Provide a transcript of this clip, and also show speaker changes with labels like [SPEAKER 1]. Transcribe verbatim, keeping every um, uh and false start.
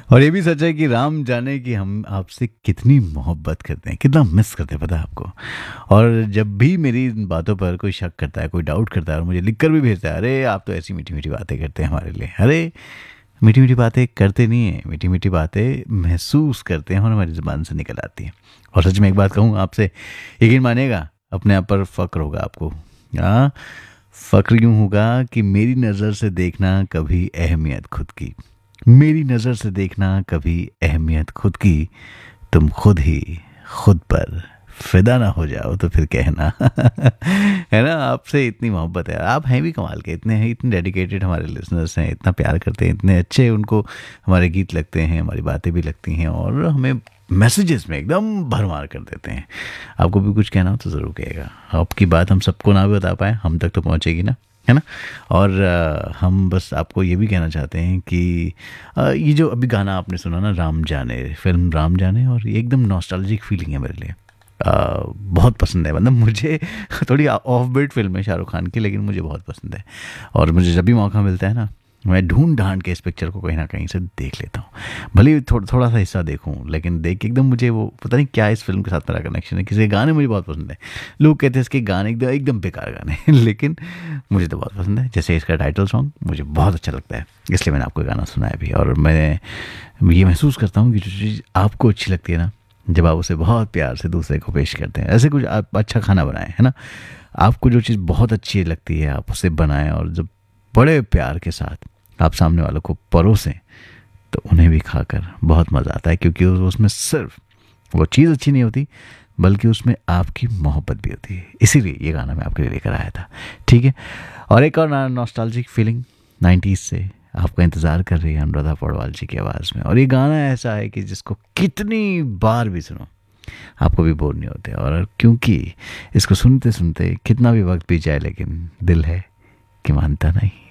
[SPEAKER 1] और ये भी सच है कि राम जाने कि हम आपसे कितनी मोहब्बत करते हैं, कितना मिस करते हैं, पता है आपको। और जब भी मेरी इन बातों पर कोई शक करता है, कोई डाउट करता है और मुझे लिख कर भी भेजता है, अरे आप तो ऐसी मीठी मीठी बातें करते हैं हमारे लिए, अरे मीठी मीठी बातें करते नहीं हैं, मीठी मीठी बातें महसूस करते हैं और हमारी ज़ुबान से निकल आती हैं। और सच में एक बात कहूँ आपसे, यकीन मानिएगा, अपने आप पर फ़क्र होगा आपको। हाँ, फ़क्र यूँ होगा कि मेरी नज़र से देखना कभी अहमियत खुद की, मेरी नज़र से देखना कभी अहमियत खुद की, तुम खुद ही खुद पर फिदा ना हो जाओ तो फिर कहना। है ना, आपसे इतनी मोहब्बत है, आप हैं भी कमाल के, इतने हैं, इतने डेडिकेटेड हमारे लिसनर्स हैं, इतना प्यार करते हैं, इतने अच्छे उनको हमारे गीत लगते हैं, हमारी बातें भी लगती हैं और हमें मैसेजेस में एकदम भरमार कर देते हैं। आपको भी कुछ कहना हो तो ज़रूर कहिएगा, आपकी बात हम सबको ना भी बता पाए, हम तक तो पहुँचेगी ना, है ना। और अ, हम बस आपको ये भी कहना चाहते हैं कि अ, ये जो अभी गाना आपने सुना ना, राम जाने, फिल्म राम जाने, और ये एकदम नॉस्टैल्जिक फीलिंग है मेरे लिए। अ, बहुत पसंद है, मतलब मुझे थोड़ी ऑफ बीट फिल्म है शाहरुख खान की, लेकिन मुझे बहुत पसंद है। और मुझे जब भी मौका मिलता है ना, मैं ढूंढ ढांड के इस पिक्चर को कहीं ना कहीं से देख लेता हूँ, भले ही थोड़ा थोड़ा सा हिस्सा देखूँ, लेकिन देख के एकदम मुझे वो पता नहीं क्या इस फिल्म के साथ मेरा कनेक्शन है, किसी के गाने मुझे बहुत पसंद है। लोग कहते हैं इसके गाने एकदम एकदम बेकार गाने हैं, लेकिन मुझे तो बहुत पसंद है। जैसे इसका टाइटल सॉन्ग मुझे बहुत अच्छा लगता है, इसलिए मैंने आपको ये गाना सुनाया भी। और मैं ये महसूस करता हूँ कि जो चीज़ आपको अच्छी लगती है ना, जब आप उसे बहुत प्यार से दूसरे को पेश करते हैं, ऐसे कुछ आप अच्छा खाना बनाएं, है ना, आपको जो चीज़ बहुत अच्छी लगती है आप उसे बनाएं, और जब बड़े प्यार के साथ आप सामने वालों को परोसें तो उन्हें भी खाकर बहुत मज़ा आता है, क्योंकि उस- उसमें सिर्फ वो चीज़ अच्छी नहीं होती, बल्कि उसमें आपकी मोहब्बत भी होती है। इसीलिए ये गाना मैं आपके लिए लेकर आया था, ठीक है। और एक और नॉस्टैल्जिक फीलिंग नाइन्टीज़ से आपका इंतज़ार कर रही है अनुराधा पौडवाल जी की आवाज़ में। और ये गाना ऐसा है कि जिसको कितनी बार भी सुनो आपको भी बोर नहीं होते, और क्योंकि इसको सुनते सुनते कितना भी वक्त बीत जाए, लेकिन दिल है कि मानता नहीं।